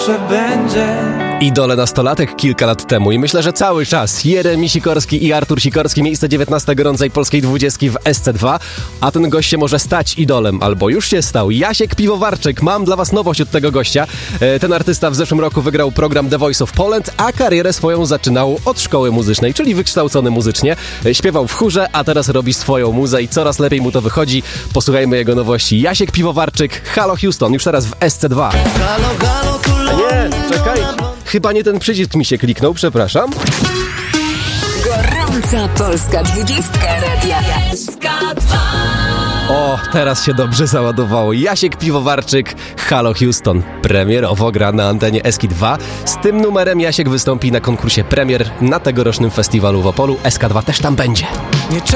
zawsze będzie. Idole nastolatek kilka lat temu i myślę, że cały czas. Jeremi Sikorski i Artur Sikorski, miejsce 19 gorącej polskiej 20 w SC2, a ten gość się może stać idolem, albo już się stał. Jasiek Piwowarczyk, mam dla was nowość od tego gościa. Ten artysta w zeszłym roku wygrał program The Voice of Poland, a karierę swoją zaczynał od szkoły muzycznej, czyli wykształcony muzycznie. Śpiewał w chórze, a teraz robi swoją muzę i coraz lepiej mu to wychodzi. Posłuchajmy jego nowości. Jasiek Piwowarczyk, Halo Houston, już teraz w SC2. Halo, halo, tu Nie, czekaj. Chyba nie ten przycisk mi się kliknął, przepraszam. Gorąca polska 20 radia SK2. O, teraz się dobrze załadowało. Jasiek Piwowarczyk, Halo Houston. Premierowo gra na antenie SK2. Z tym numerem Jasiek wystąpi na konkursie premier na tegorocznym festiwalu w Opolu. SK2 też tam będzie. Nie